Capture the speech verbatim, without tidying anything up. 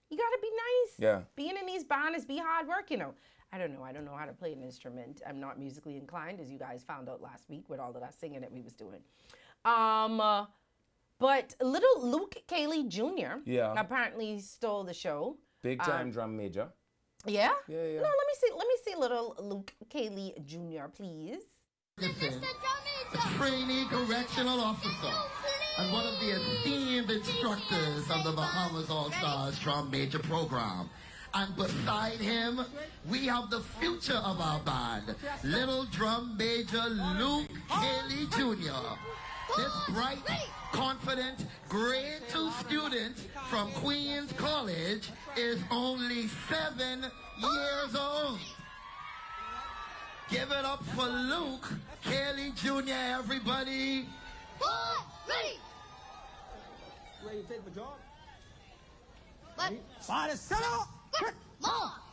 You gotta be nice. Yeah. Being in these bands is be hard work, you know. I don't know. I don't know how to play an instrument. I'm not musically inclined, as you guys found out last week with all of that singing that we was doing. Um, uh, but little Luke Cayley Junior Yeah. apparently stole the show. Big time um, drum major. Yeah? Yeah, yeah. No, let me see. Let me see little Luke Cayley Junior, please. Listen, a trainee correctional officer and one of the esteemed instructors of the Bahamas All-Stars Drum Major program. And beside him, we have the future of our band, little drum major Luke Cayley Junior This bright, confident, grade two student from Queens College is only seven years old. Give it up for Luke Cayley Junior, everybody. Ready. Ready to take the job? What? Ready? Set up. More.